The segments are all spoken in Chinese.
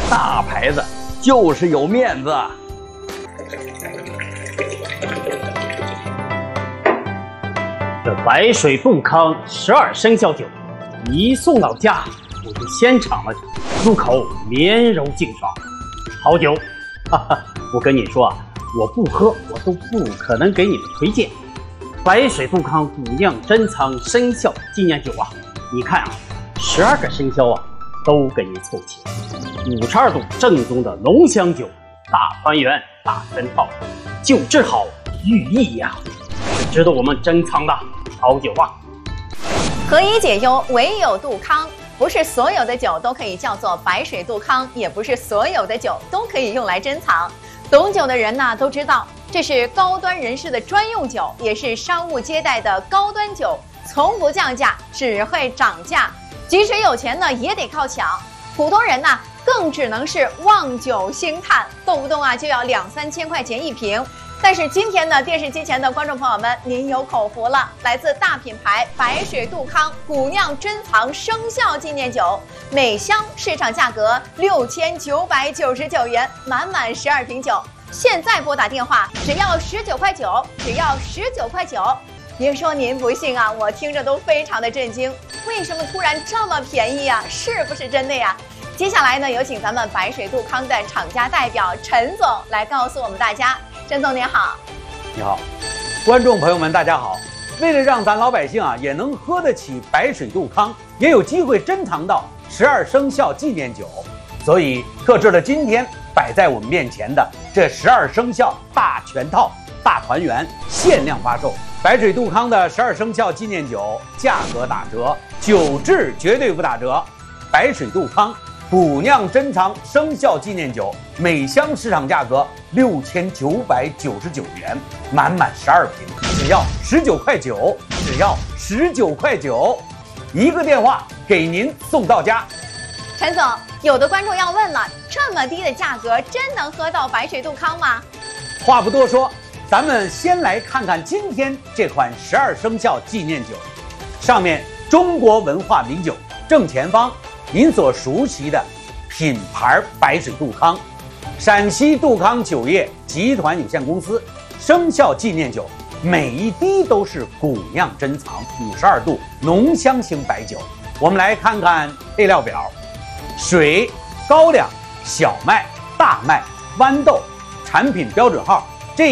大牌子就是有面子。 这白水杜康12生肖酒一送到家，我就先尝了尝，入口绵柔净爽，好酒。哈哈，我跟你说啊，我不喝我都不可能给你们推荐。白水杜康古酿珍藏生肖纪念酒啊，你看啊，12个生肖啊都给你凑齐，52度正宗的浓香酒，大团圆大全套，酒质好寓意呀，是值得我们珍藏的好酒啊。 何以解忧，唯有杜康。不是所有的酒都可以叫做白水杜康，也不是所有的酒都可以用来珍藏。懂酒的人呢都知道，这是高端人士的专用酒，也是商务接待的高端酒，从不降价，只会涨价。即使有钱呢，也得靠抢。普通人呢，更只能是望酒兴叹，动不动啊就要2-3千块钱一瓶。但是今天呢，电视机前的观众朋友们，您有口福了！来自大品牌白水杜康古酿珍藏生肖纪念酒，每箱市场价格6999元，满12瓶酒。现在拨打电话，只要19块9，只要19块9。别说您不信啊，我听着都非常的震惊。为什么突然这么便宜啊？是不是真的呀？接下来呢，有请咱们白水杜康的厂家代表陈总来告诉我们大家。陈总您好。 你好，观众朋友们大家好。为了让咱老百姓啊也能喝得起白水杜康，也有机会珍藏到12生肖纪念酒，所以特制了今天摆在我们面前的这12生肖大全套大团圆限量发售。白水杜康的12生肖纪念酒价格打折，酒质绝对不打折。白水杜康古酿珍藏生肖纪念酒，每箱市场价格6999元，满12瓶，只要19块9，只要19块9，一个电话给您送到家。 陈总，有的观众要问了，这么低的价格，真能喝到白水杜康吗？ 话不多说，咱们先来看看今天这款12生肖纪念酒，上面中国文化名酒，正前方您所熟悉的品牌白水杜康，陕西杜康酒业集团有限公司生肖纪念酒，每一滴都是古酿珍藏52度浓香型白酒。我们来看看配料表：水、高粱、小麦、大麦、豌豆，产品标准号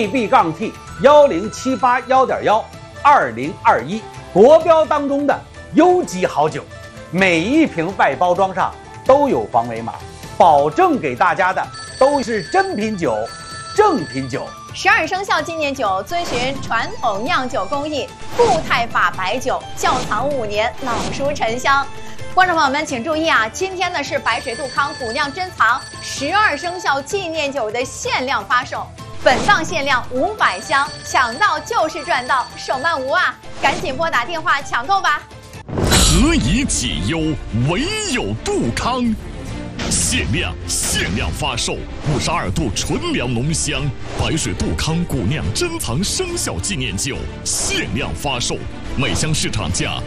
GB-T10781.12021，国标当中的优级好酒。每一瓶外包装上都有防伪码，保证给大家的都是真品酒、正品酒。 12生肖纪念酒遵循传统酿酒工艺，固态法白酒，窖藏5年，老熟陈香。观众朋友们请注意啊，今天呢是白水杜康古酿珍藏12生肖纪念酒的限量发售，本档限量500箱，抢到就是赚到，手慢无啊！赶紧拨打电话抢购吧。 何以解忧，唯有杜康。限量发售52度纯粮浓香白水杜康古酿珍藏生肖纪念酒，限量发售，每箱市场价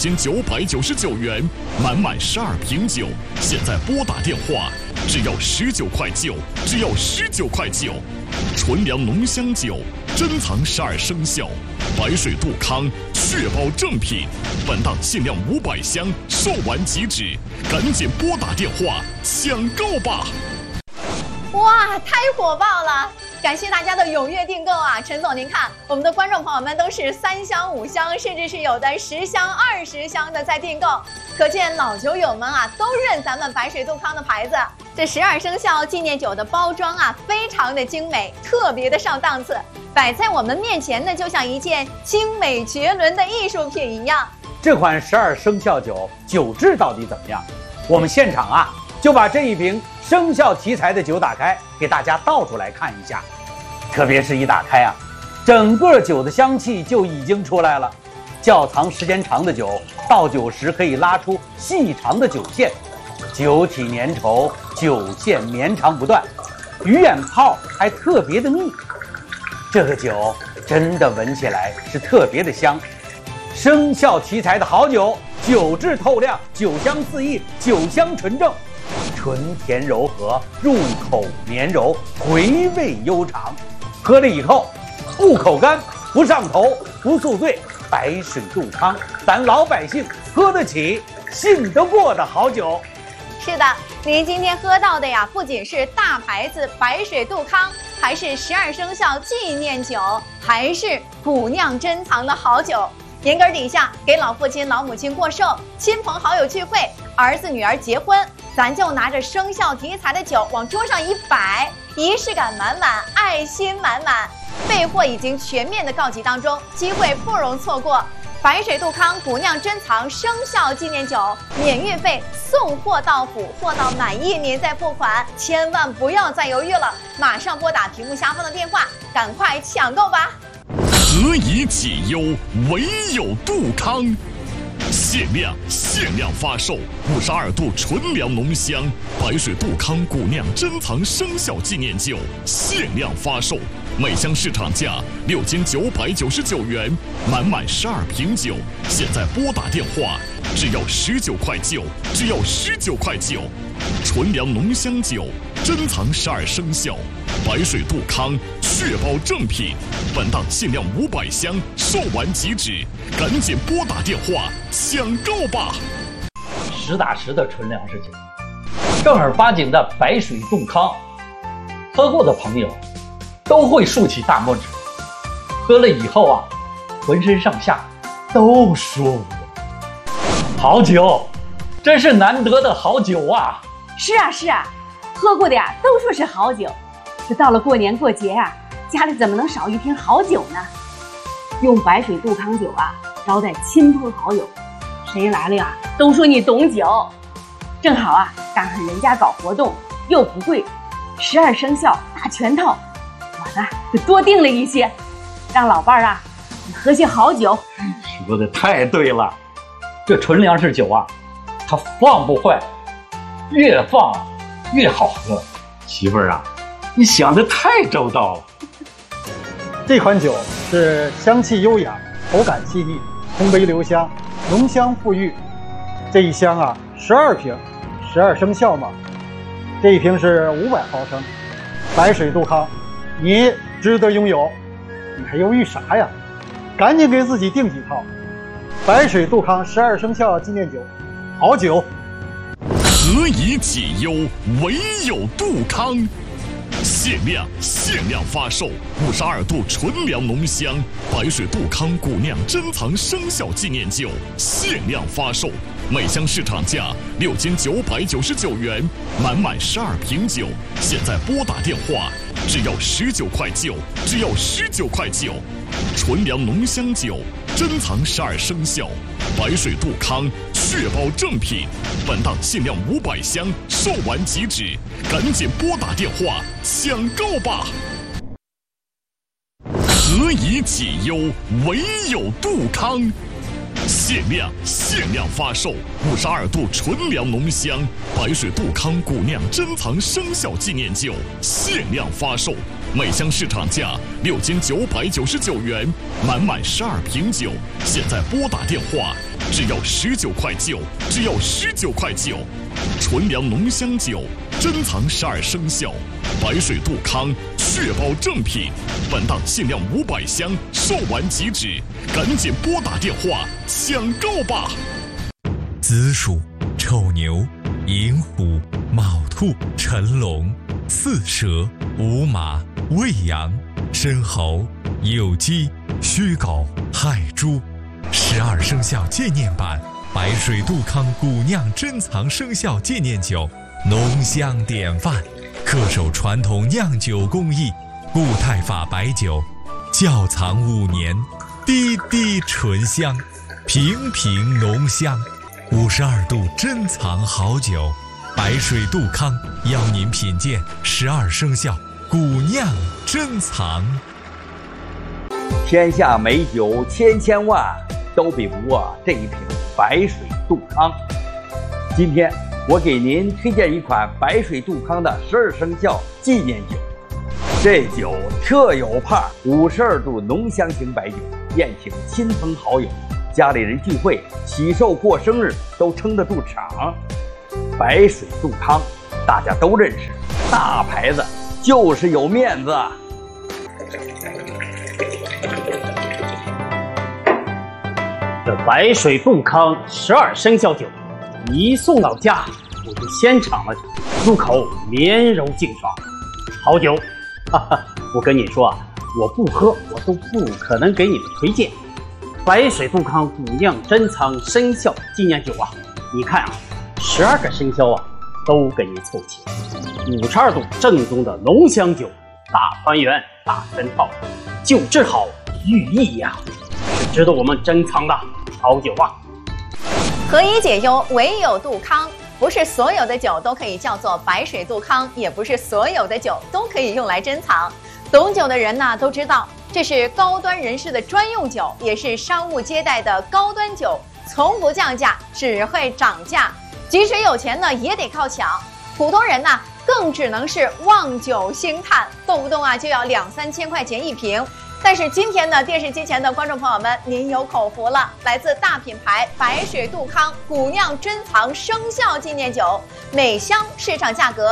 6999元，满12瓶酒。现在拨打电话，只要19块9，只要19块9。纯粮浓香酒，珍藏12生肖，白水杜康，确保正品。本档限量500箱，售完即止，赶紧拨打电话抢购吧！ 哇，太火爆了！感谢大家的踊跃订购啊！陈总，您看，我们的观众朋友们都是3箱、5箱，甚至是有的10箱、20箱的在订购，可见老酒友们啊都认咱们白水杜康的牌子。这12生肖纪念酒的包装啊，非常的精美，特别的上档次，摆在我们面前呢，就像一件精美绝伦的艺术品一样。 这款12生肖酒酒质到底怎么样？我们现场啊就把这一瓶生肖题材的酒打开，给大家倒出来看一下。特别是一打开啊，整个酒的香气就已经出来了。窖藏时间长的酒，倒酒时可以拉出细长的酒线，酒体粘稠，酒线绵长不断，鱼眼泡还特别的密。这个酒真的闻起来是特别的香。生肖题材的好酒，酒质透亮，酒香四溢，酒香纯正。 醇甜柔和，入口绵柔，回味悠长。喝了以后不口干，不上头，不宿醉。白水杜康，咱老百姓喝得起，信得过的好酒。 是的，您今天喝到的呀，不仅是大牌子白水杜康，还是12生肖纪念酒，还是古酿珍藏的好酒。年根底下给老父亲老母亲过寿，亲朋好友聚会，儿子女儿结婚，咱就拿着生肖题材的酒往桌上一摆，仪式感满满，爱心满满。备货已经全面的告急当中，机会不容错过。白水杜康古酿珍藏生肖纪念酒，免运费，送货到府，货到满意您再付款，千万不要再犹豫了，马上拨打屏幕下方的电话，赶快抢购吧！ 何以解忧，唯有杜康。限量发售52度纯粮浓香白水杜康古酿珍藏生肖纪念酒，限量发售，每箱市场价6斤999元，满12瓶酒，现在拨打电话，只要19块9，只要19块9。纯粮浓香酒，珍藏12生肖，白水杜康，确保正品。本档限量500箱，售完即止，赶紧拨打电话抢购吧！ 实打实的纯粮食酒，正儿八经的白水杜康，喝过的朋友都会竖起大拇指，喝了以后啊，浑身上下都舒服。好酒，真是难得的好酒啊！ 是啊，喝过的呀都说是好酒，这到了过年过节啊，家里怎么能少一瓶好酒呢？用白水杜康酒啊招待亲朋好友，谁来了呀都说你懂酒。正好啊赶上人家搞活动，又不贵，12生肖大全套，我呢就多订了一些，让老伴儿啊你喝些好酒。 说的太对了，这纯粮食酒啊，它放不坏，越放越好喝。媳妇儿啊，你想的太周到了。 这款酒是香气优雅，口感细腻，通杯留香，浓香馥郁。这一箱啊，12瓶，12生肖嘛。这一瓶是500毫升，白水杜康，你值得拥有。你还犹豫啥呀？赶紧给自己订几套。白水杜康12生肖纪念酒，好酒。 何以解忧，唯有杜康。限量发售52度纯粮浓香白水杜康古酿珍藏生肖纪念酒，限量发售，每箱市场价6斤999元，满12瓶酒，现在拨打电话，只要19块9，只要19块9。纯粮浓香酒，珍藏12生肖，白水杜康，确保正品。本档限量500箱，售完即止，赶紧拨打电话抢购吧！何以解忧，唯有杜康。限量发售52度纯粮浓香白水杜康古酿珍藏生肖纪念酒，限量发售，每箱市场价6斤999元，满12瓶酒，现在拨打电话，只要19块9，只要19块9。纯粮浓香酒，珍藏12生肖，白水杜康，确保正品。本档限量500箱，售完即止，赶紧拨打电话抢购吧！ 子鼠、丑牛、寅虎、卯兔、辰龙、巳蛇、午马、未羊、申猴、酉鸡、戌狗、亥猪，12生肖纪念版白水杜康古酿珍藏生肖纪念酒，浓香典范，恪守传统酿酒工艺，固态法白酒，窖藏5年，滴滴醇香，瓶瓶浓香，52度珍藏好酒，白水杜康邀您品鉴12生肖古酿珍藏。 天下美酒千万，都比不过这一瓶白水杜康。今天我给您推荐一款白水杜康的12生肖纪念酒。这酒特有派，52度浓香型白酒，宴请亲朋好友，家里人聚会、喜寿过生日都撑得住场。白水杜康大家都认识，大牌子就是有面子。 这白水杜康12生肖酒，一送到家我就先尝了尝，入口绵柔净爽，好酒。哈哈，我跟你说啊，我不喝我都不可能给你们推荐。白水杜康古酿珍藏生肖纪念酒啊，你看啊，12个生肖啊都给你凑齐，52度正宗的浓香酒，大团圆大全套，酒质好寓意呀，是值得我们珍藏的好酒啊。 何以解忧，唯有杜康。不是所有的酒都可以叫做白水杜康，也不是所有的酒都可以用来珍藏。懂酒的人呢都知道，这是高端人士的专用酒，也是商务接待的高端酒，从不降价，只会涨价。即使有钱呢，也得靠抢。普通人呢，更只能是望酒兴叹，动不动啊就要2-3千块钱一瓶。但是今天呢，电视机前的观众朋友们，您有口福了！来自大品牌白水杜康古酿珍藏生肖纪念酒，每箱市场价格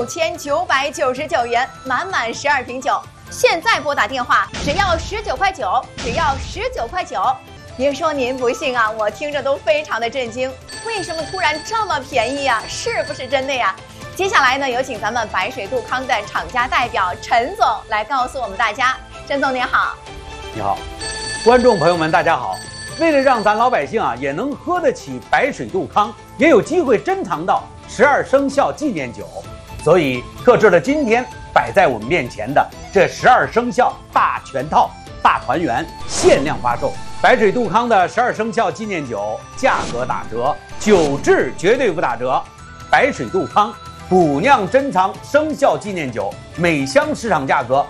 6999元，满12瓶酒。现在拨打电话，只要19块9，只要19块9。别说您不信啊，我听着都非常的震惊。为什么突然这么便宜啊？是不是真的呀？接下来呢，有请咱们白水杜康的厂家代表陈总来告诉我们大家。陈总您好。 你好，观众朋友们大家好。为了让咱老百姓啊也能喝得起白水杜康，也有机会珍藏到12生肖纪念酒，所以特制了今天摆在我们面前的这12生肖大全套大团圆限量发售。白水杜康的12生肖纪念酒价格打折，酒质绝对不打折。白水杜康古酿珍藏生肖纪念酒，每箱市场价格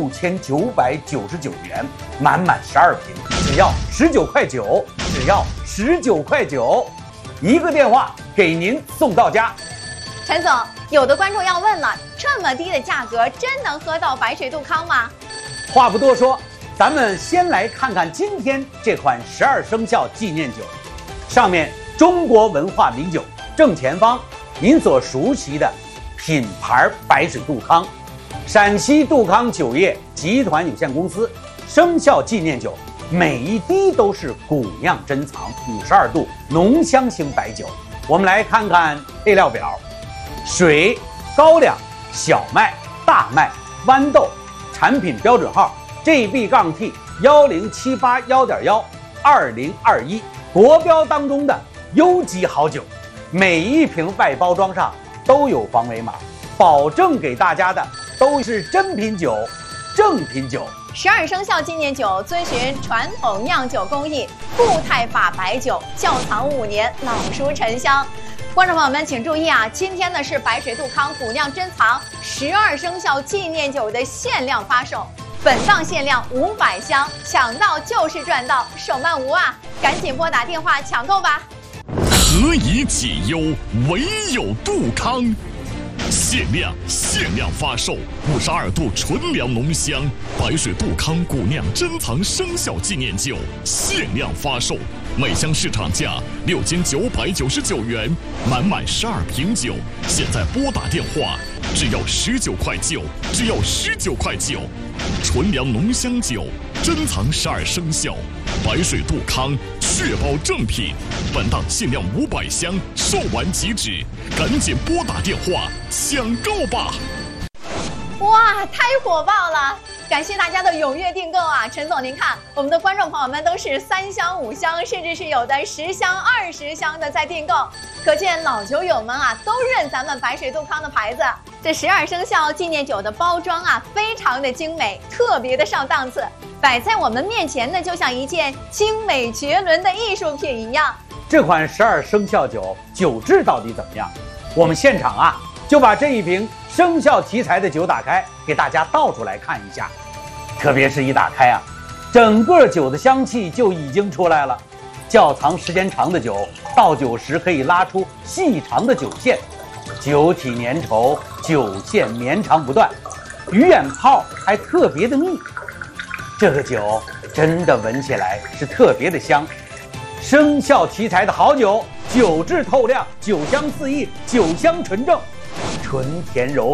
6999元，满12瓶，只要19块9，只要19块9，一个电话给您送到家。 陈总，有的观众要问了，这么低的价格，真能喝到白水杜康吗？ 话不多说，咱们先来看看今天这款12生肖纪念酒，上面中国文化名酒，正前方您所熟悉的品牌白水杜康，陕西杜康酒业集团有限公司生肖纪念酒，每一滴都是古酿珍藏52度浓香型白酒。我们来看看配料表：水、高粱、小麦、大麦、豌豆，产品标准号 GB-T10781.12021，国标当中的优级好酒。每一瓶外包装上都有防伪码，保证给大家的都是真品酒、正品酒。 12生肖纪念酒遵循传统酿酒工艺，固态法白酒，窖藏5年，老熟沉香。观众朋友们请注意啊，今天呢是白水杜康古酿珍藏12生肖纪念酒的限量发售，本档限量500箱，抢到就是赚到，手慢无啊！赶紧拨打电话抢购吧。 何以解忧，唯有杜康。限量发售52度纯粮浓香白水杜康古酿珍藏生肖纪念酒，限量发售，每箱市场价6999元，满12瓶酒。现在拨打电话，只要19块9，只要19块9。纯粮浓香酒，珍藏12生肖，白水杜康，确保正品。本档限量500箱，售完即止，赶紧拨打电话抢购吧！ 哇，太火爆了！感谢大家的踊跃订购啊！陈总，您看，我们的观众朋友们都是3箱、5箱，甚至是有的10箱、20箱的在订购，可见老酒友们啊都认咱们白水杜康的牌子。这12生肖纪念酒的包装啊，非常的精美，特别的上档次，摆在我们面前呢，就像一件精美绝伦的艺术品一样。 这款12生肖酒酒质到底怎么样？我们现场啊就把这一瓶生肖题材的酒打开，给大家倒出来看一下。特别是一打开啊，整个酒的香气就已经出来了。窖藏时间长的酒，倒酒时可以拉出细长的酒线，酒体粘稠，酒线绵长不断，鱼眼泡还特别的密。这个酒真的闻起来是特别的香。生肖题材的好酒，酒质透亮，酒香四溢，酒香纯正。 纯甜柔。